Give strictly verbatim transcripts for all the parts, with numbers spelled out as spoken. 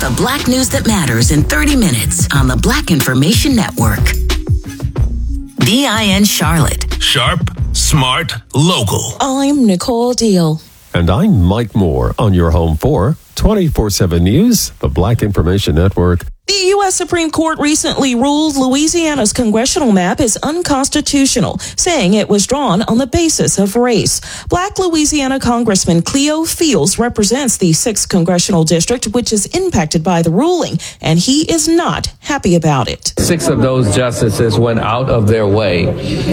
The Black news that matters in thirty minutes on the Black Information Network. B I N Charlotte. Sharp, smart, local. I'm Nicole Deal. And I'm Mike Moore on your home for twenty-four seven News, the Black Information Network. The U S Supreme Court recently ruled Louisiana's congressional map is unconstitutional, saying it was drawn on the basis of race. Black Louisiana Congressman Cleo Fields represents the sixth congressional district, which is impacted by the ruling, and he is not happy about it. Six of those justices went out of their way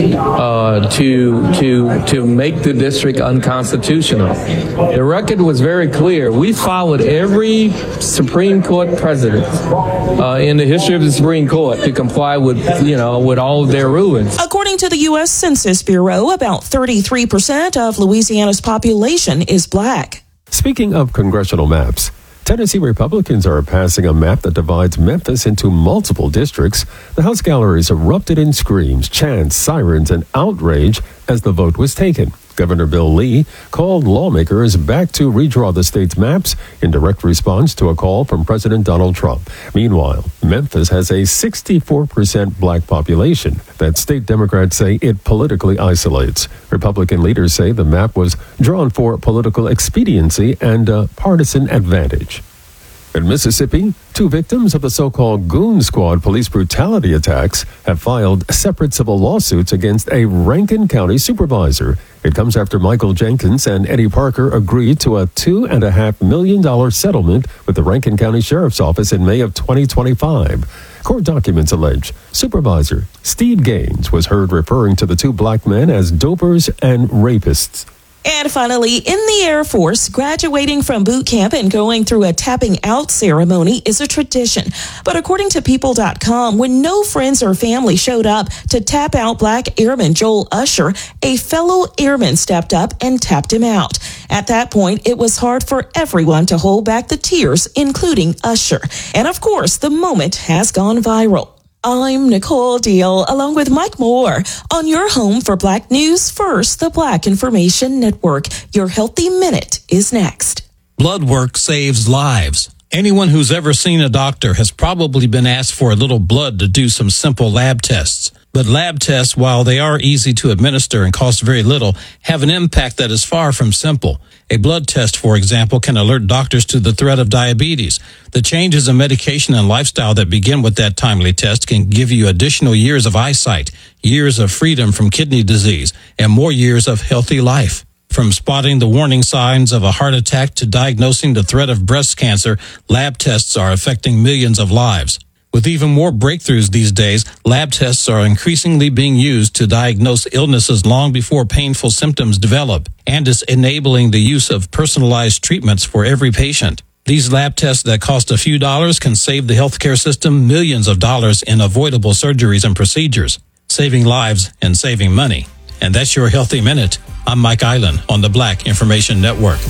uh, to to to make the district unconstitutional. The record was very clear. We followed every Supreme Court precedent Uh, in the history of the Supreme Court to comply with, you know, with all of their rulings. According to the U S Census Bureau, about thirty-three percent of Louisiana's population is black. Speaking of congressional maps, Tennessee Republicans are passing a map that divides Memphis into multiple districts. The House galleries erupted in screams, chants, sirens, and outrage as the vote was taken. Governor Bill Lee called lawmakers back to redraw the state's maps in direct response to a call from President Donald Trump. Meanwhile, Memphis has a sixty-four percent black population that state Democrats say it politically isolates. Republican leaders say the map was drawn for political expediency and uh, partisan advantage. In Mississippi, two victims of the so-called Goon Squad police brutality attacks have filed separate civil lawsuits against a Rankin County supervisor. It comes after Michael Jenkins and Eddie Parker agreed to a two and a half million dollar settlement with the Rankin County Sheriff's Office in May of twenty twenty-five. Court documents allege Supervisor Steve Gaines was heard referring to the two black men as dopers and rapists. And finally, in the Air Force, graduating from boot camp and going through a tapping out ceremony is a tradition. But according to People dot com, when no friends or family showed up to tap out Black Airman Joel Usher, a fellow airman stepped up and tapped him out. At that point, it was hard for everyone to hold back the tears, including Usher. And of course, the moment has gone viral. I'm Nicole Deal, along with Mike Moore, on your home for Black News First, the Black Information Network. Your Healthy Minute is next. Blood work saves lives. Anyone who's ever seen a doctor has probably been asked for a little blood to do some simple lab tests. But lab tests, while they are easy to administer and cost very little, have an impact that is far from simple. A blood test, for example, can alert doctors to the threat of diabetes. The changes in medication and lifestyle that begin with that timely test can give you additional years of eyesight, years of freedom from kidney disease, and more years of healthy life. From spotting the warning signs of a heart attack to diagnosing the threat of breast cancer, lab tests are affecting millions of lives. With even more breakthroughs these days, lab tests are increasingly being used to diagnose illnesses long before painful symptoms develop, and is enabling the use of personalized treatments for every patient. These lab tests that cost a few dollars can save the healthcare system millions of dollars in avoidable surgeries and procedures, saving lives and saving money. And that's your Healthy Minute. I'm Mike Island on the Black Information Network.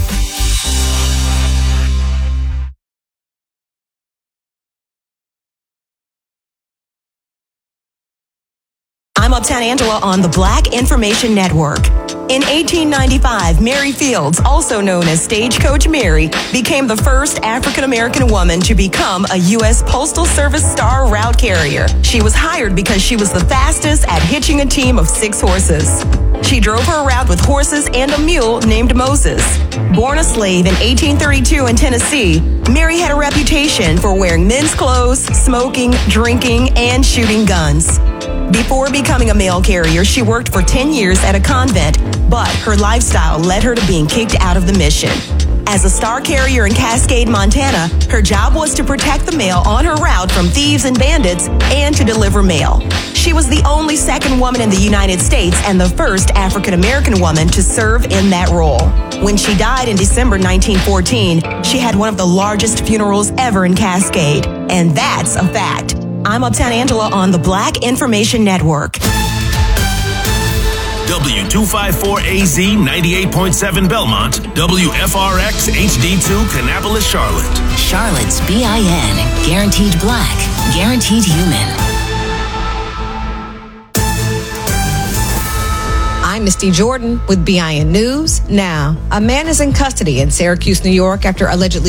I'm Uptown Angela on the Black Information Network. In eighteen ninety-five, Mary Fields, also known as Stagecoach Mary, became the first African-American woman to become a U S Postal Service Star Route Carrier. She was hired because she was the fastest at hitching a team of six horses. She drove her around with horses and a mule named Moses. Born a slave in eighteen thirty-two in Tennessee, Mary had a reputation for wearing men's clothes, smoking, drinking, and shooting guns. Before becoming a mail carrier, she worked for ten years at a convent, but her lifestyle led her to being kicked out of the mission. As a star carrier in Cascade, Montana, her job was to protect the mail on her route from thieves and bandits and to deliver mail. She was the only second woman in the United States and the first African-American woman to serve in that role. When she died in December nineteen fourteen, she had one of the largest funerals ever in Cascade, and that's a fact. I'm Uptown Angela on the Black Information Network. W two fifty-four A Z ninety-eight point seven Belmont, W F R X H D two Kannapolis, Charlotte. Charlotte's B I N. Guaranteed Black. Guaranteed Human. I'm Misty Jordan with B I N News. Now, a man is in custody in Syracuse, New York after allegedly